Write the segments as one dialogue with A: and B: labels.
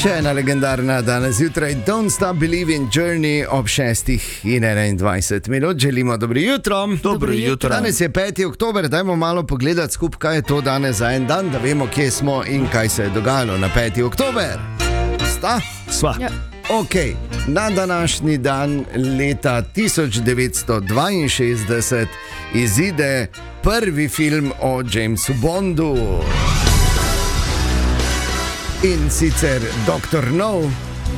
A: Še ena legendarna danes zjutraj, Don't Stop Believing Journey ob 6:21. Želimo dobro jutro.
B: Dobro jutro.
A: Danes je 5. oktober, dajmo malo pogledati skupaj, kaj je to danes za en dan, da vemo, kje smo in kaj se je dogajalo na 5. oktober. Sta?
B: Sva.
C: Ja.
A: Ok, na današnji dan leta 1962 izide prvi film o Jamesu Bondu. In sicer Dr. No,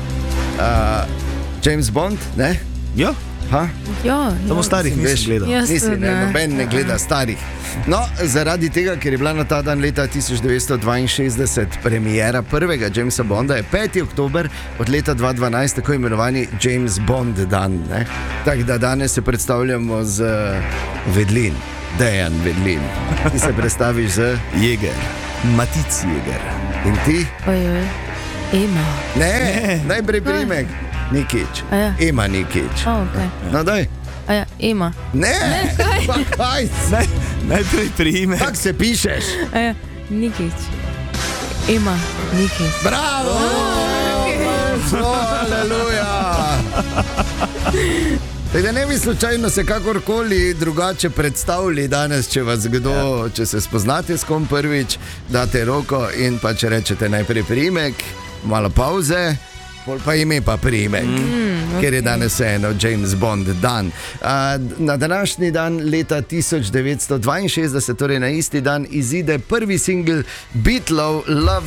A: James Bond, ne?
B: Ja,
C: Ja,
B: samo starih nisem gledal.
C: Jaz
A: Nisi,
C: tudi
A: ne,
C: ne.
A: noben ne gleda starih. No, zaradi tega, ker je bila na ta dan leta 1962 premiera prvega Jamesa Bonda, je 5. oktober od leta 2012 tako imenovani James Bond dan. Tako da danes se predstavljamo z Vedlin, Dejan Vedlin. Ti se predstaviš z
B: Jeger, Matic Jeger.
A: in ti?
C: Ojoj. Ema.
A: Ne, najprej primek. Nikič.
C: A ja.
A: Ema Nikič.
C: Okay.
A: No, daj.
C: A ja, Ema.
A: Ne, pa kaj?
B: Najprej priime.
A: Kako se pišeš?
C: A ja, Nikič. Ema, Nikič.
A: Bravo! Aleluja! Da ne bi slučajno se kakorkoli drugače predstavili danes, če vas kdo, če se spoznate s kom prvič, date roko in pa če rečete najprej priimek, malo pauze, pol pa ime pa priimek, ker je danes vseeno James Bond dan. Na današnji dan leta 1962, torej na isti dan, izide prvi singl Beatlov Love